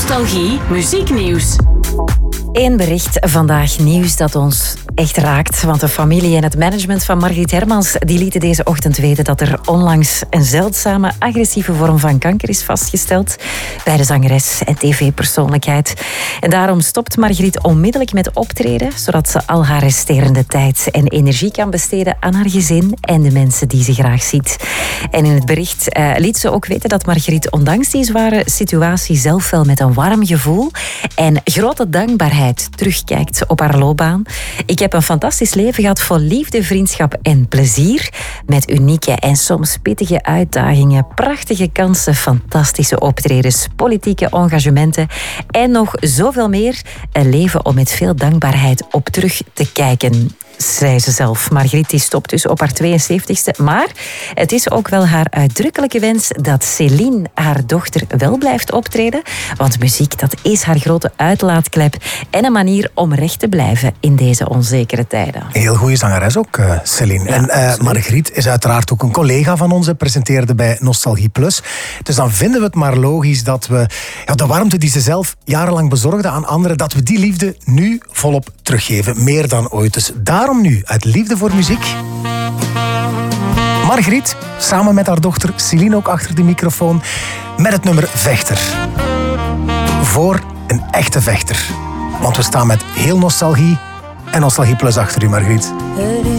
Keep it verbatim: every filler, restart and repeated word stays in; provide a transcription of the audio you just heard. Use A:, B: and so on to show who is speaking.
A: Nostalgie muzieknieuws.
B: Eén bericht vandaag, nieuws dat ons echt raakt. Want de familie en het management van Margriet Hermans die lieten deze ochtend weten dat er onlangs een zeldzame agressieve vorm van kanker is vastgesteld bij de zangeres en tv-persoonlijkheid. En daarom stopt Margriet onmiddellijk met optreden, zodat ze al haar resterende tijd en energie kan besteden aan haar gezin en de mensen die ze graag ziet. En in het bericht uh, liet ze ook weten dat Margriet ondanks die zware situatie zelf wel met een warm gevoel en grote dankbaarheid terugkijkt op haar loopbaan. Ik heb een fantastisch leven gehad vol liefde, vriendschap en plezier. Met unieke en soms pittige uitdagingen, prachtige kansen, fantastische optredens, politieke engagementen en nog zoveel meer. Een leven om met veel dankbaarheid op terug te kijken, zei ze zelf. Margriet die stopt dus op haar tweeënzeventigste. Maar het is ook wel haar uitdrukkelijke wens dat Céline, haar dochter, wel blijft optreden. Want muziek, dat is haar grote uitlaatklep en een manier om recht te blijven in deze onzekere tijden.
C: Heel goede zangeres ook, uh, Céline. Ja, en uh, Margriet is uiteraard ook een collega van ons, presenteerde bij Nostalgie Plus. Dus dan vinden we het maar logisch dat we ja, de warmte die ze zelf jarenlang bezorgde aan anderen, dat we die liefde nu volop teruggeven. Meer dan ooit. Dus daarom nu, uit liefde voor muziek, Margriet, samen met haar dochter Céline ook achter de microfoon, met het nummer Vechter. Voor een echte vechter. Want we staan met heel Nostalgie en Nostalgie Plus achter u, Margriet.